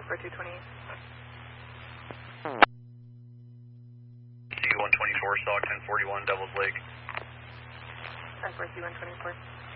for 220. C-124, SOG 1041, Devil's Lake. And for C-124.